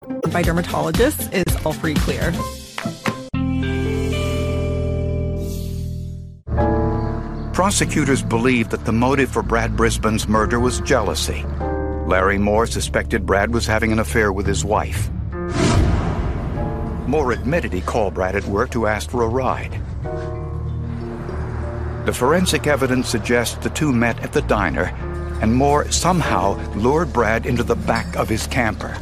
by dermatologists is all free clear. Prosecutors believed that the motive for Brad Brisbane's murder was jealousy. Larry Moore suspected Brad was having an affair with his wife. Moore admitted he called Brad at work to ask for a ride. The forensic evidence suggests the two met at the diner, and Moore somehow lured Brad into the back of his camper.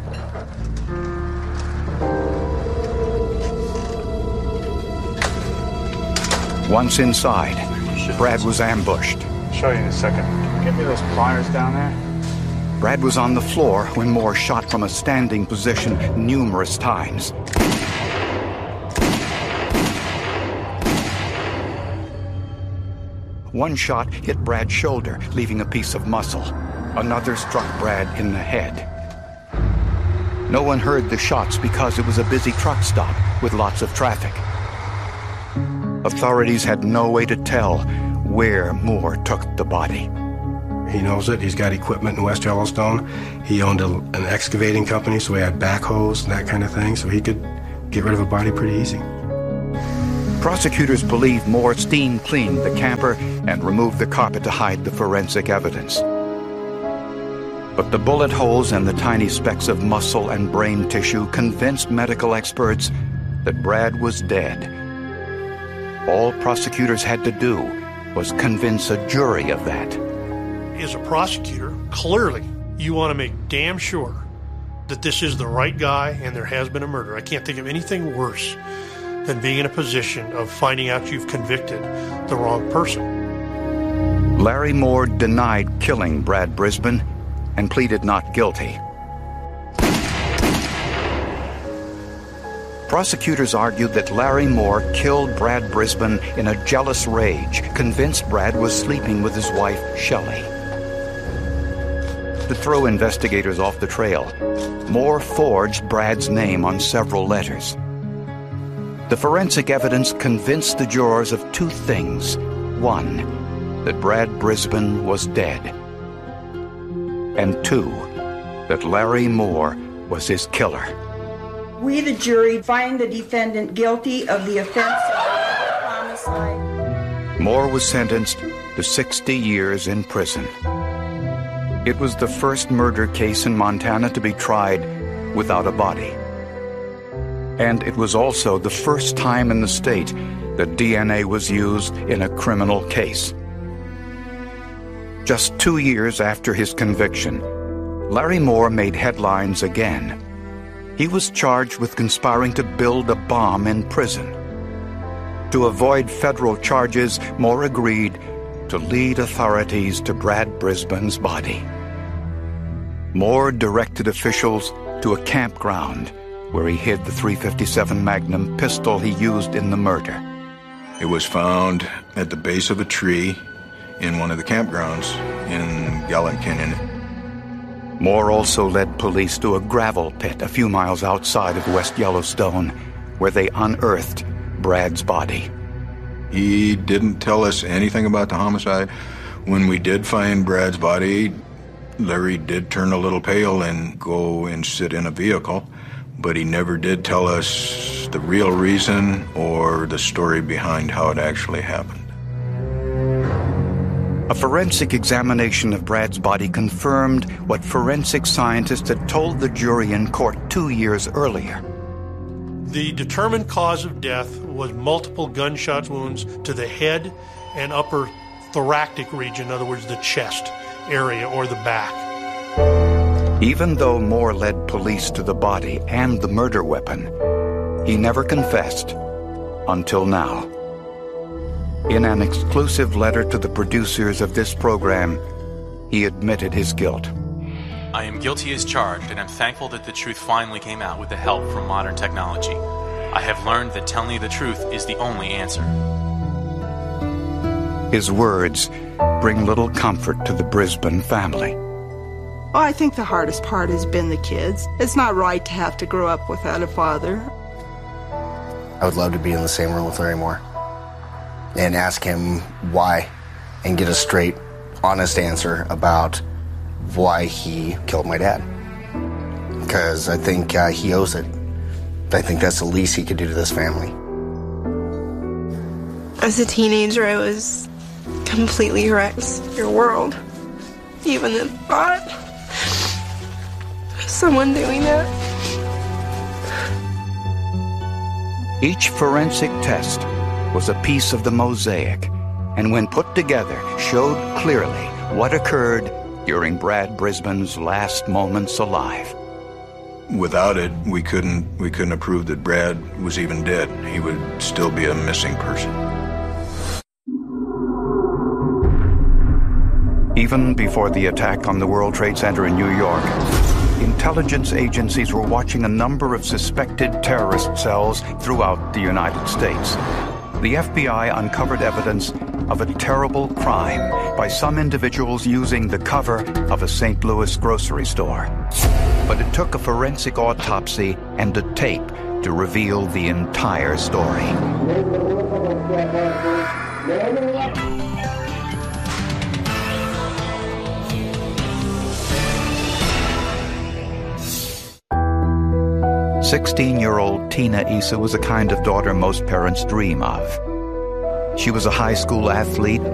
Once inside, Brad was ambushed. I'll show you in a second. Give me those pliers down there. Brad was on the floor when Moore shot from a standing position numerous times. One shot hit Brad's shoulder, leaving a piece of muscle. Another struck Brad in the head. No one heard the shots because it was a busy truck stop with lots of traffic. Authorities had no way to tell where Moore took the body. He knows it. He's got equipment in West Yellowstone. He owned an excavating company, so he had backhoes and that kind of thing, so he could get rid of a body pretty easy. Prosecutors believe Moore steam cleaned the camper and removed the carpet to hide the forensic evidence. But the bullet holes and the tiny specks of muscle and brain tissue convinced medical experts that Brad was dead. All prosecutors had to do was convince a jury of that. As a prosecutor, clearly you want to make damn sure that this is the right guy and there has been a murder. I can't think of anything worse than being in a position of finding out you've convicted the wrong person. Larry Moore denied killing Brad Brisbane and pleaded not guilty. Prosecutors argued that Larry Moore killed Brad Brisbane in a jealous rage, convinced Brad was sleeping with his wife, Shelley. To throw investigators off the trail, Moore forged Brad's name on several letters. The forensic evidence convinced the jurors of two things. One, that Brad Brisbane was dead. And two, that Larry Moore was his killer. We, the jury, find the defendant guilty of the offense of homicide. Moore was sentenced to 60 years in prison. It was the first murder case in Montana to be tried without a body. And it was also the first time in the state that DNA was used in a criminal case. Just 2 years after his conviction, Larry Moore made headlines again. He was charged with conspiring to build a bomb in prison. To avoid federal charges, Moore agreed to lead authorities to Brad Brisbane's body. Moore directed officials to a campground where he hid the .357 Magnum pistol he used in the murder. It was found at the base of a tree in one of the campgrounds in Gallant Canyon. Moore also led police to a gravel pit a few miles outside of West Yellowstone, where they unearthed Brad's body. He didn't tell us anything about the homicide. When we did find Brad's body, Larry did turn a little pale and go and sit in a vehicle, but he never did tell us the real reason or the story behind how it actually happened. A forensic examination of Brad's body confirmed what forensic scientists had told the jury in court 2 years earlier. The determined cause of death was multiple gunshot wounds to the head and upper thoracic region, in other words, the chest area or the back. Even though Moore led police to the body and the murder weapon, he never confessed until now. In an exclusive letter to the producers of this program, he admitted his guilt. I am guilty as charged, and I'm thankful that the truth finally came out with the help from modern technology. I have learned that telling you the truth is the only answer. His words bring little comfort to the Brisbane family. Well, I think the hardest part has been the kids. It's not right to have to grow up without a father. I would love to be in the same room with Larry Moore and ask him why and get a straight, honest answer about why he killed my dad. because I think he owes it. I think that's the least he could do to this family. As a teenager, I was completely wrecked. Your world. Even the thought of someone doing that. Each forensic test was a piece of the mosaic, and when put together, showed clearly what occurred during Brad Brisbane's last moments alive. Without it, we couldn't have proved that Brad was even dead. He would still be a missing person. Even before the attack on the World Trade Center in New York, intelligence agencies were watching a number of suspected terrorist cells throughout the United States. The FBI uncovered evidence of a terrible crime by some individuals using the cover of a St. Louis grocery store. But it took a forensic autopsy and a tape to reveal the entire story. "16-year-old Tina Issa was the kind of daughter most parents dream of. She was a high school athlete